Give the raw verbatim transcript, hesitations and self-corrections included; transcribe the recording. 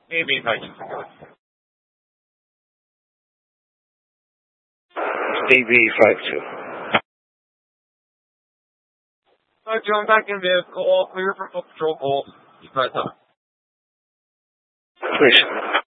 A B five two. A B five two. Uh, John, back in vehicle, all clear for patrol goal. You guys up. Please.